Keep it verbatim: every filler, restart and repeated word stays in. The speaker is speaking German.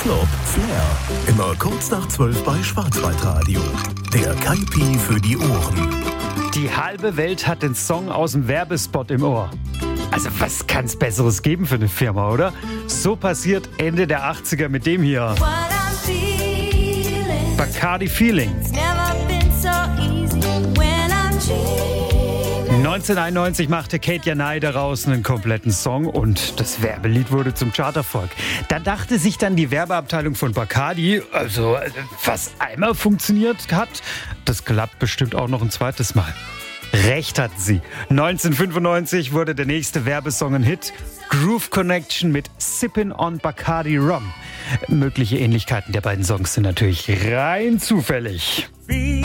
Flop Flair. Immer kurz nach zwölf bei Schwarzwaldradio. Der Kaipi für die Ohren. Die halbe Welt hat den Song aus dem Werbespot im Ohr. Also was kann's Besseres geben für eine Firma, oder? So passiert Ende der achtziger mit dem hier. Bacardi Feeling. neunzehnhunderteinundneunzig machte Kate Janai daraus einen kompletten Song und das Werbelied wurde zum Charterfolg. Da dachte sich dann die Werbeabteilung von Bacardi, also was einmal funktioniert hat, das klappt bestimmt auch noch ein zweites Mal. Recht hatten sie. neunzehnhundertfünfundneunzig wurde der nächste Werbesong ein Hit. Groove Connection mit Sippin' on Bacardi Rum. Mögliche Ähnlichkeiten der beiden Songs sind natürlich rein zufällig.